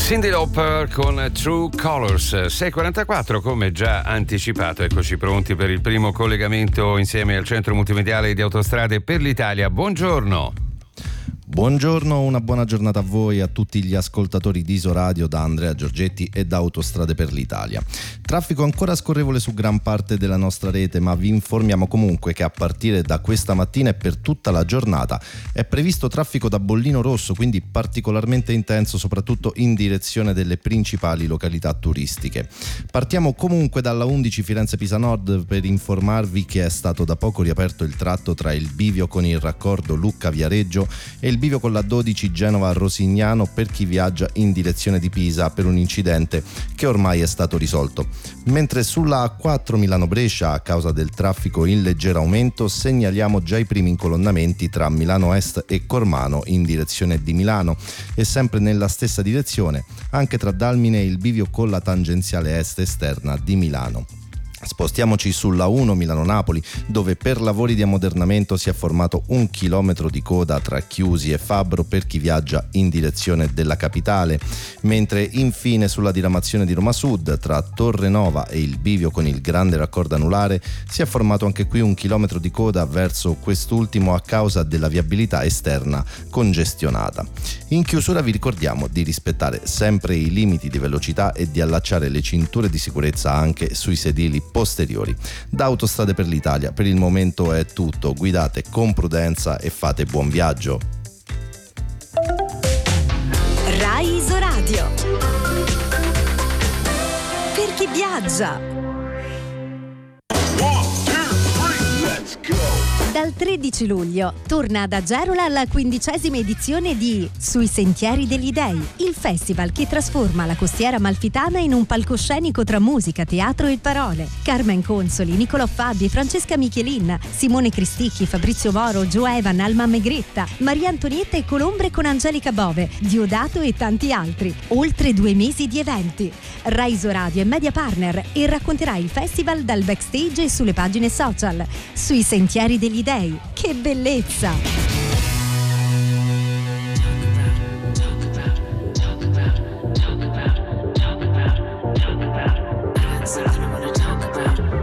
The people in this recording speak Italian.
Cyndi Lauper con True Colors. 6:44, come già anticipato, eccoci pronti per il primo collegamento insieme al Centro Multimediale di Autostrade per l'Italia. Buongiorno. Buongiorno, una buona giornata a voi e a tutti gli ascoltatori di Isoradio da Andrea Giorgetti e da Autostrade per l'Italia. Traffico ancora scorrevole su gran parte della nostra rete, ma vi informiamo comunque che a partire da questa mattina e per tutta la giornata è previsto traffico da bollino rosso, quindi particolarmente intenso soprattutto in direzione delle principali località turistiche. Partiamo comunque dalla 11 Firenze-Pisa Nord per informarvi che è stato da poco riaperto il tratto tra il bivio con il raccordo Lucca-Viareggio e il bivio con la 12 Genova-Rosignano per chi viaggia in direzione di Pisa per un incidente che ormai è stato risolto. Mentre sulla A4 Milano-Brescia, a causa del traffico in leggero aumento, segnaliamo già i primi incolonnamenti tra Milano Est e Cormano in direzione di Milano e sempre nella stessa direzione anche tra Dalmine e il bivio con la tangenziale est esterna di Milano. Spostiamoci sulla 1 Milano-Napoli, dove per lavori di ammodernamento si è formato 1 chilometro di coda tra Chiusi e Fabbro per chi viaggia in direzione della capitale, mentre infine sulla diramazione di Roma Sud tra Torre Nova e il bivio con il grande raccordo anulare si è formato anche qui 1 chilometro di coda verso quest'ultimo a causa della viabilità esterna congestionata. In chiusura vi ricordiamo di rispettare sempre i limiti di velocità e di allacciare le cinture di sicurezza anche sui sedili posteriori. Da Autostrade per l'Italia per il momento è tutto, guidate con prudenza e fate buon viaggio. Rai Isoradio, per chi viaggia. Dal 13 luglio torna ad Agerola la 15ª edizione di Sui Sentieri degli Dei, il festival che trasforma la costiera amalfitana in un palcoscenico tra musica, teatro e parole. Carmen Consoli, Nicolò Fabi, Francesca Michelin, Simone Cristicchi, Fabrizio Moro, Joe Evan, Alma Megretta, Maria Antonietta e Colombre con Angelica Bove, Diodato e tanti altri. Oltre 2 mesi di eventi. Rai Isoradio è media partner e racconterà il festival dal backstage e sulle pagine social. Sui Sentieri degli Dei. Che bellezza!